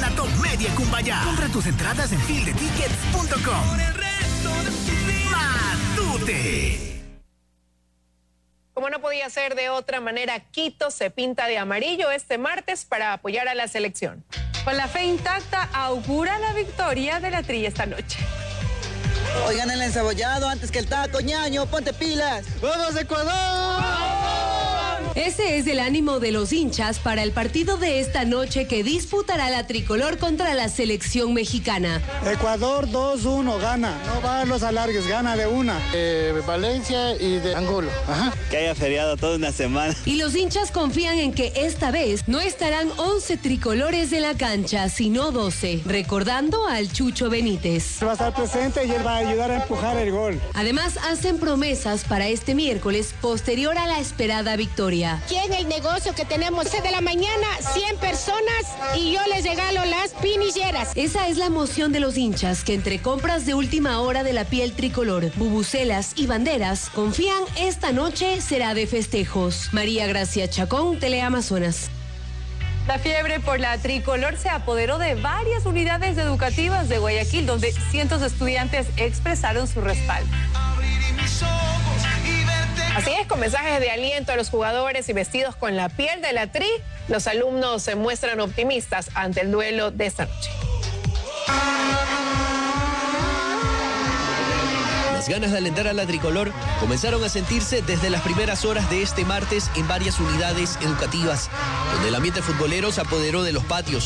la Top Media Cumbayá. Compra tus entradas en fieldetickets.com. Por el resto de tu vida. Matute. Como no podía ser de otra manera, Quito se pinta de amarillo este martes para apoyar a la selección. Con la fe intacta, augura la victoria de la Tri esta noche. Oigan el encebollado antes que el taco, ñaño, ponte pilas. ¡Vamos, Ecuador! Ese es el ánimo de los hinchas para el partido de esta noche que disputará la tricolor contra la selección mexicana. Ecuador 2-1 gana, no va a los alargues, gana de una. Valencia y de Angola. Ajá. Que haya feriado toda una semana. Y los hinchas confían en que esta vez no estarán 11 tricolores en la cancha, sino 12, recordando al Chucho Benítez. Va a estar presente y él va a ayudar a empujar el gol. Además, hacen promesas para este miércoles posterior a la esperada victoria. Aquí en el negocio que tenemos 6 de la mañana, 100 personas y yo les regalo las pinilleras. Esa es la emoción de los hinchas que entre compras de última hora de la piel tricolor, bubucelas y banderas, confían esta noche será de festejos. María Gracia Chacón, Teleamazonas. La fiebre por la tricolor se apoderó de varias unidades educativas de Guayaquil, donde cientos de estudiantes expresaron su respaldo. Así es, con mensajes de aliento a los jugadores y vestidos con la piel de la Tri, los alumnos se muestran optimistas ante el duelo de esta noche. Las ganas de alentar a la tricolor comenzaron a sentirse desde las primeras horas de este martes en varias unidades educativas, donde el ambiente futbolero se apoderó de los patios.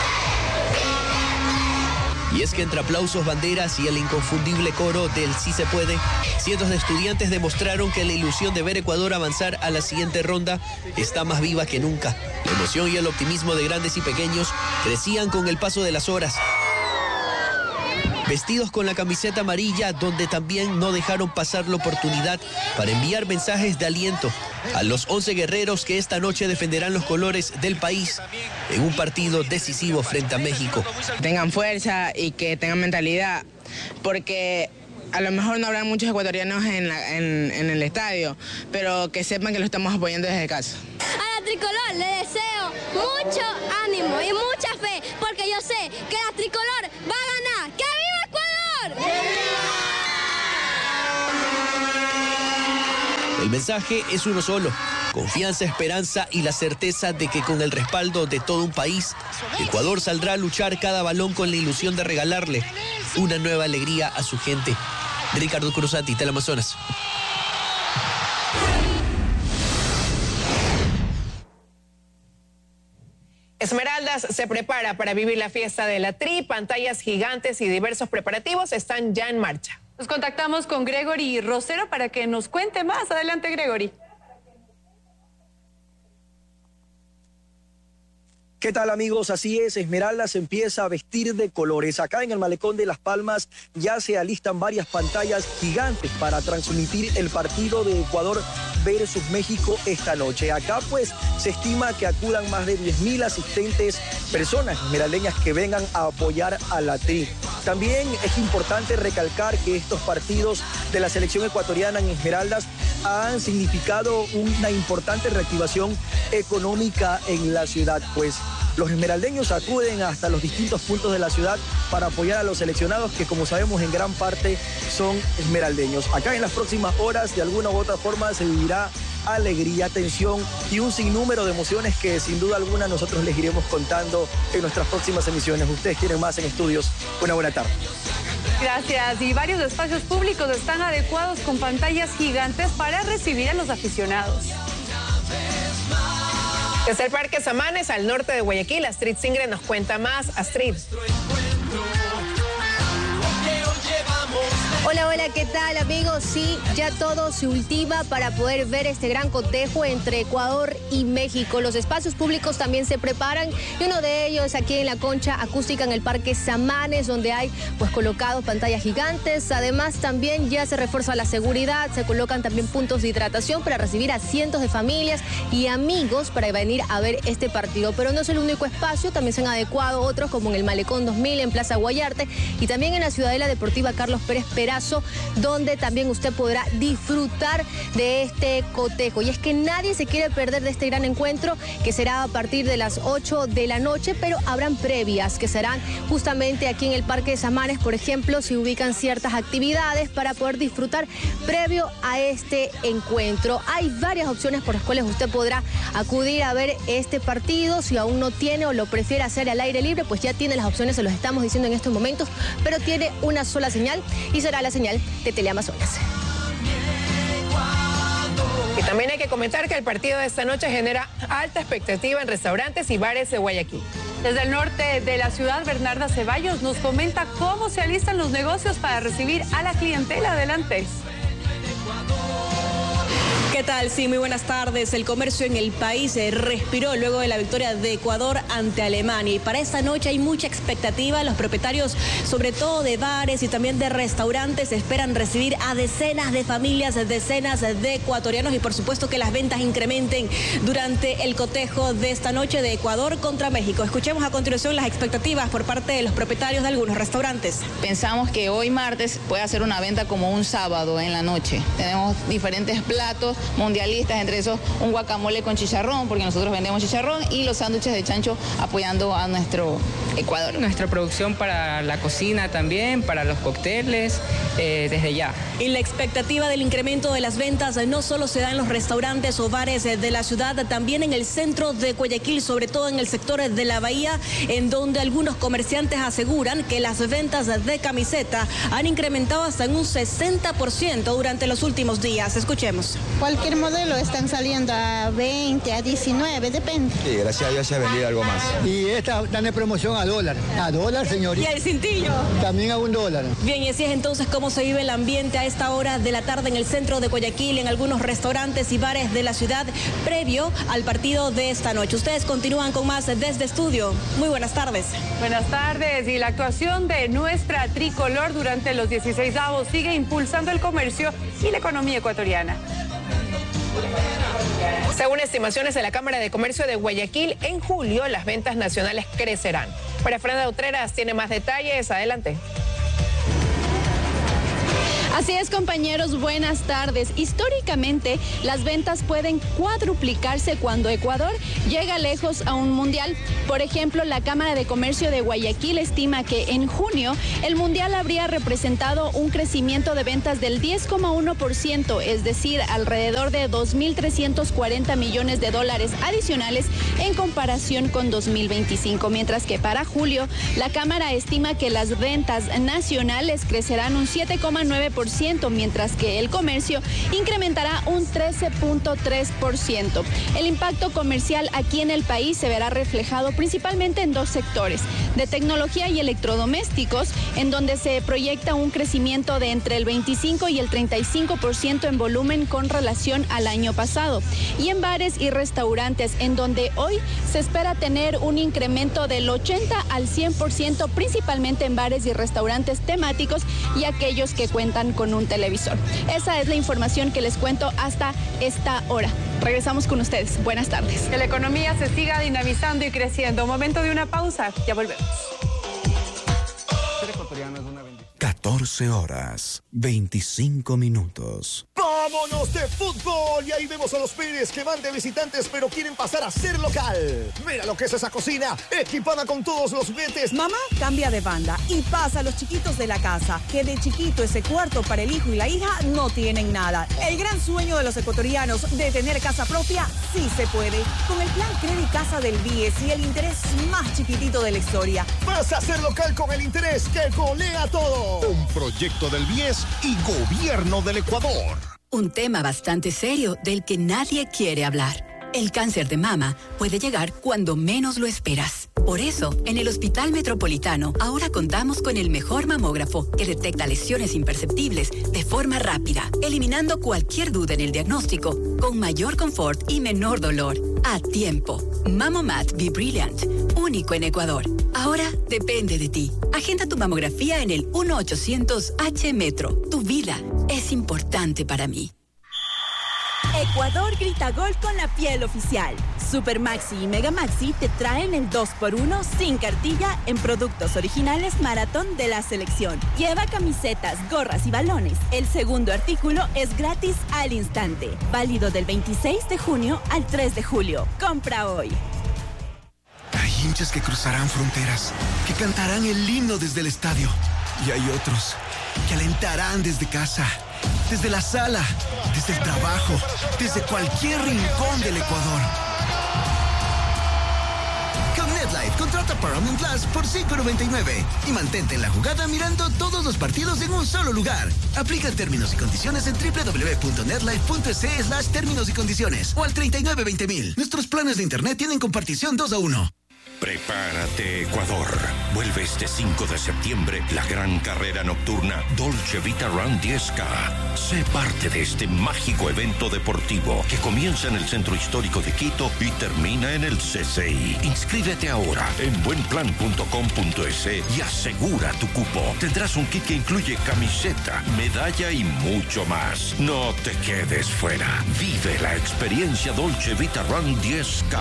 Y es que entre aplausos, banderas y el inconfundible coro del Sí se puede, cientos de estudiantes demostraron que la ilusión de ver Ecuador avanzar a la siguiente ronda está más viva que nunca. La emoción y el optimismo de grandes y pequeños crecían con el paso de las horas. Vestidos con la camiseta amarilla, donde también no dejaron pasar la oportunidad para enviar mensajes de aliento a los 11 guerreros que esta noche defenderán los colores del país en un partido decisivo frente a México. Tengan fuerza y que tengan mentalidad, porque a lo mejor no habrán muchos ecuatorianos en el estadio, pero que sepan que lo estamos apoyando desde casa. A la tricolor le deseo mucho ánimo y mucha fe, porque yo sé que la tricolor va a ganar. ¡Que viva Ecuador! ¡Que viva! El mensaje es uno solo: confianza, esperanza y la certeza de que con el respaldo de todo un país, Ecuador saldrá a luchar cada balón con la ilusión de regalarle una nueva alegría a su gente. Ricardo Cruzati, Teleamazonas. Esmeraldas se prepara para vivir la fiesta de la Tri. Pantallas gigantes y diversos preparativos están ya en marcha. Nos contactamos con Gregory Rosero para que nos cuente más. Adelante, Gregory. ¿Qué tal, amigos? Así es, Esmeraldas empieza a vestir de colores. Acá en el Malecón de Las Palmas ya se alistan varias pantallas gigantes para transmitir el partido de Ecuador versus México esta noche. Acá pues se estima que acudan más de 10.000 asistentes, personas esmeraldeñas que vengan a apoyar a la Tri. También es importante recalcar que estos partidos de la selección ecuatoriana en Esmeraldas han significado una importante reactivación económica en la ciudad, pues los esmeraldeños acuden hasta los distintos puntos de la ciudad para apoyar a los seleccionados que, como sabemos, en gran parte son esmeraldeños. Acá en las próximas horas, de alguna u otra forma, se vivirá alegría, tensión y un sinnúmero de emociones que sin duda alguna nosotros les iremos contando en nuestras próximas emisiones. Ustedes tienen más en estudios. Una buena tarde. Gracias. Y varios espacios públicos están adecuados con pantallas gigantes para recibir a los aficionados. Desde el Parque Samanes, al norte de Guayaquil, Astrid Singre nos cuenta más. Astrid. Hola, hola, ¿qué tal, amigos? Sí, ya todo se ultima para poder ver este gran cotejo entre Ecuador y México. Los espacios públicos también se preparan y uno de ellos aquí en la concha acústica en el Parque Samanes, donde hay pues colocados pantallas gigantes. Además, también ya se refuerza la seguridad, se colocan también puntos de hidratación para recibir a cientos de familias y amigos para venir a ver este partido. Pero no es el único espacio, también se han adecuado otros como en el Malecón 2000, en Plaza Guayarte y también en la Ciudadela Deportiva Carlos Pérez Peralta, Merazo, donde también usted podrá disfrutar de este cotejo. Y es que nadie se quiere perder de este gran encuentro, que será a partir de las 8 de la noche, pero habrán previas que serán justamente aquí en el Parque de Samanes. Por ejemplo, se ubican ciertas actividades para poder disfrutar previo a este encuentro. Hay varias opciones por las cuales usted podrá acudir a ver este partido. Si aún no tiene o lo prefiere hacer al aire libre, pues ya tiene las opciones, se los estamos diciendo en estos momentos, pero tiene una sola señal y será la señal de Teleamazonas. Y también hay que comentar que el partido de esta noche genera alta expectativa en restaurantes y bares de Guayaquil. Desde el norte de la ciudad, Bernarda Ceballos nos comenta cómo se alistan los negocios para recibir a la clientela. Adelante. ¿Qué tal? Sí, muy buenas tardes. El comercio en el país respiró luego de la victoria de Ecuador ante Alemania. Y para esta noche hay mucha expectativa. Los propietarios, sobre todo de bares y también de restaurantes, esperan recibir a decenas de familias, decenas de ecuatorianos y por supuesto que las ventas incrementen durante el cotejo de esta noche de Ecuador contra México. Escuchemos a continuación las expectativas por parte de los propietarios de algunos restaurantes. Pensamos que hoy martes puede hacer una venta como un sábado en la noche. Tenemos diferentes platos mundialistas, entre esos un guacamole con chicharrón, porque nosotros vendemos chicharrón, y los sándwiches de chancho apoyando a nuestro Ecuador. Nuestra producción para la cocina también, para los cócteles, desde ya. Y la expectativa del incremento de las ventas no solo se da en los restaurantes o bares de la ciudad, también en el centro de Guayaquil, sobre todo en el sector de la bahía, en donde algunos comerciantes aseguran que las ventas de camiseta han incrementado hasta en un 60% durante los últimos días. Escuchemos. Cualquier modelo están saliendo a 20, a 19, depende. Sí, gracias a Dios se ha vendido algo más. Y esta están de promoción a dólar. A dólar, señorita. ¿Y el cintillo? También a $1. Bien, y así es entonces cómo se vive el ambiente a esta hora de la tarde en el centro de Guayaquil, en algunos restaurantes y bares de la ciudad, previo al partido de esta noche. Ustedes continúan con más desde estudio. Muy buenas tardes. Buenas tardes. Y la actuación de nuestra tricolor durante los 16avos sigue impulsando el comercio y la economía ecuatoriana. Según estimaciones de la Cámara de Comercio de Guayaquil, en julio las ventas nacionales crecerán. María Fernanda Utreras tiene más detalles. Adelante. Así es, compañeros, buenas tardes. Históricamente, las ventas pueden cuadruplicarse cuando Ecuador llega lejos a un mundial. Por ejemplo, la Cámara de Comercio de Guayaquil estima que en junio el mundial habría representado un crecimiento de ventas del 10,1%, es decir, alrededor de 2.340 millones de dólares adicionales en comparación con 2025. Mientras que para julio, la Cámara estima que las ventas nacionales crecerán un 7,9%, mientras que el comercio incrementará un 13,3%. El impacto comercial aquí en el país se verá reflejado principalmente en dos sectores, de tecnología y electrodomésticos, en donde se proyecta un crecimiento de entre el 25 y el 35% en volumen con relación al año pasado, y en bares y restaurantes, en donde hoy se espera tener un incremento del 80 al 100%, principalmente en bares y restaurantes temáticos y aquellos que cuentan con un televisor. Esa es la información que les cuento hasta esta hora. Regresamos con ustedes. Buenas tardes. Que la economía se siga dinamizando y creciendo. Momento de una pausa. Ya volvemos. 14 horas, 25 minutos. ¡Vámonos de fútbol! Y ahí vemos a los Pérez que van de visitantes pero quieren pasar a ser local. Mira lo que es esa cocina, equipada con todos los juguetes. Mamá cambia de banda y pasa a los chiquitos de la casa, que de chiquito ese cuarto para el hijo y la hija no tienen nada. El gran sueño de los ecuatorianos de tener casa propia sí se puede. Con el plan Credit Casa del BIES y el interés más chiquitito de la historia. Vas a ser local con el interés que golea todo. Un proyecto del BIES y Gobierno del Ecuador. Un tema bastante serio del que nadie quiere hablar. El cáncer de mama puede llegar cuando menos lo esperas. Por eso, en el Hospital Metropolitano ahora contamos con el mejor mamógrafo que detecta lesiones imperceptibles de forma rápida, eliminando cualquier duda en el diagnóstico, con mayor confort y menor dolor. A tiempo. Mamomat Be Brilliant, único en Ecuador. Ahora depende de ti. Agenda tu mamografía en el 1-800-H-Metro. Tu vida es importante para mí. Ecuador grita gol con la piel oficial. Super Maxi y Mega Maxi te traen el 2x1 sin cartilla en productos originales Maratón de la selección. Lleva camisetas, gorras y balones. El segundo artículo es gratis al instante. Válido del 26 de junio al 3 de julio. Compra hoy. Hay hinchas que cruzarán fronteras, que cantarán el himno desde el estadio. Y hay otros que alentarán desde casa, desde la sala, desde el trabajo, desde cualquier rincón del Ecuador. Con NetLife, contrata Paramount Plus por $5.99 y mantente en la jugada mirando todos los partidos en un solo lugar. Aplica términos y condiciones en www.netlife.es/términos y condiciones o al 3920.000. Nuestros planes de internet tienen compartición 2-1. Prepárate, Ecuador. Vuelve este 5 de septiembre la gran carrera nocturna Dolce Vita Run 10K. Sé parte de este mágico evento deportivo que comienza en el Centro Histórico de Quito y termina en el CCI. Inscríbete ahora en buenplan.com.es y asegura tu cupo. Tendrás un kit que incluye camiseta, medalla y mucho más. No te quedes fuera. Vive la experiencia Dolce Vita Run 10K.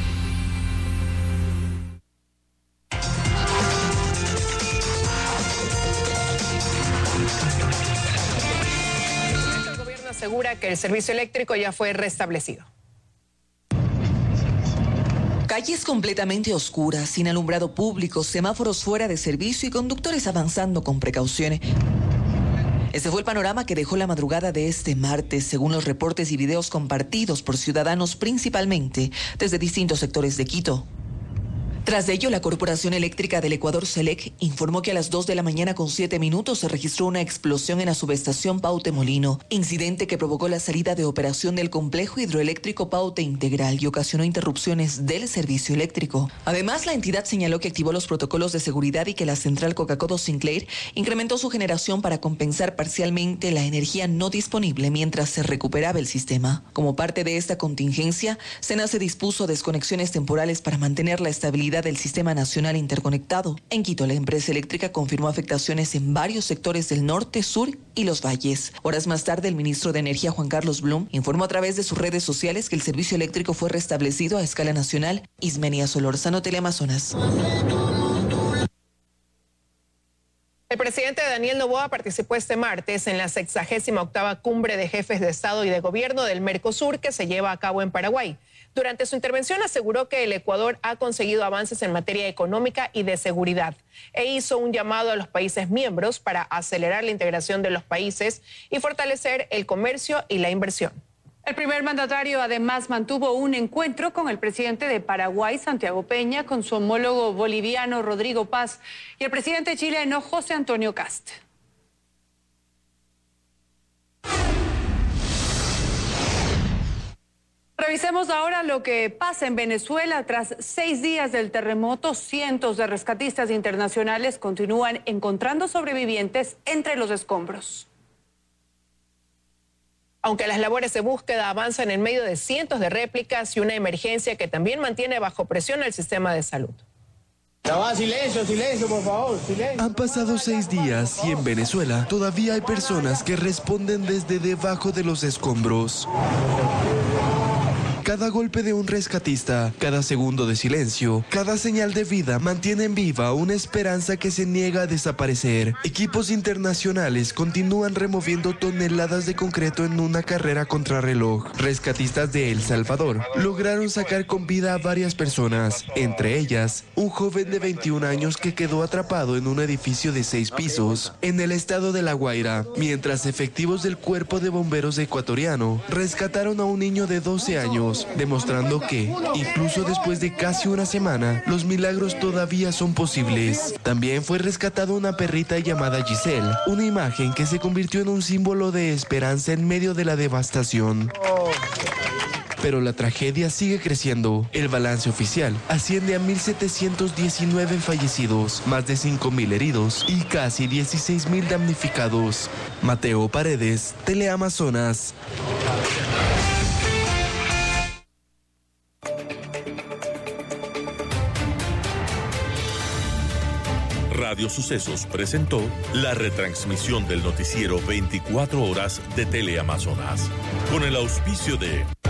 Asegura que el servicio eléctrico ya fue restablecido. Calles completamente oscuras, sin alumbrado público, semáforos fuera de servicio y conductores avanzando con precauciones. Este fue el panorama que dejó la madrugada de este martes, según los reportes y videos compartidos por ciudadanos, principalmente desde distintos sectores de Quito. Tras ello, la Corporación Eléctrica del Ecuador, CELEC, informó que a las 2:07 a.m. se registró una explosión en la subestación Paute Molino, incidente que provocó la salida de operación del complejo hidroeléctrico Paute Integral y ocasionó interrupciones del servicio eléctrico. Además, la entidad señaló que activó los protocolos de seguridad y que la central Coca-Cola Sinclair incrementó su generación para compensar parcialmente la energía no disponible mientras se recuperaba el sistema. Como parte de esta contingencia, SENACE dispuso desconexiones temporales para mantener la estabilidad del Sistema Nacional Interconectado. En Quito, la empresa eléctrica confirmó afectaciones en varios sectores del norte, sur y los valles. Horas más tarde, el ministro de Energía, Juan Carlos Blum, informó a través de sus redes sociales que el servicio eléctrico fue restablecido a escala nacional. Ismenia Solórzano, Teleamazonas. El presidente Daniel Noboa participó este martes en la 68ª Cumbre de Jefes de Estado y de Gobierno del Mercosur que se lleva a cabo en Paraguay. Durante su intervención aseguró que el Ecuador ha conseguido avances en materia económica y de seguridad e hizo un llamado a los países miembros para acelerar la integración de los países y fortalecer el comercio y la inversión. El primer mandatario además mantuvo un encuentro con el presidente de Paraguay, Santiago Peña, con su homólogo boliviano, Rodrigo Paz, y el presidente chileno, José Antonio Kast. Revisemos ahora lo que pasa en Venezuela. Tras 6 días del terremoto, cientos de rescatistas internacionales continúan encontrando sobrevivientes entre los escombros. Aunque las labores de búsqueda avanzan en medio de cientos de réplicas y una emergencia que también mantiene bajo presión el sistema de salud. Silencio, silencio, por favor, silencio. Han pasado 6 días y en Venezuela todavía hay personas que responden desde debajo de los escombros. Cada golpe de un rescatista, cada segundo de silencio, cada señal de vida mantienen viva una esperanza que se niega a desaparecer. Equipos internacionales continúan removiendo toneladas de concreto en una carrera contrarreloj. Rescatistas de El Salvador lograron sacar con vida a varias personas, entre ellas un joven de 21 años que quedó atrapado en un edificio de 6 pisos en el estado de La Guaira, mientras efectivos del Cuerpo de Bomberos ecuatoriano rescataron a un niño de 12 años. Demostrando que, incluso después de casi una semana, los milagros todavía son posibles. También fue rescatada una perrita llamada Giselle, una imagen que se convirtió en un símbolo de esperanza en medio de la devastación. Pero la tragedia sigue creciendo. El balance oficial asciende a 1.719 fallecidos, más de 5.000 heridos y casi 16.000 damnificados. Mateo Paredes, Teleamazonas. Radio Sucesos presentó la retransmisión del noticiero 24 horas de Teleamazonas, con el auspicio de